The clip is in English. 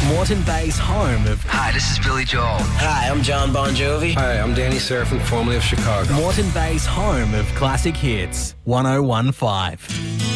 Moreton Bay's home of... Hi, this is Billy Joel. Hi, I'm John Bon Jovi. Hi, I'm Danny Serafin, formerly of Chicago. Moreton Bay's home of classic hits, 1015.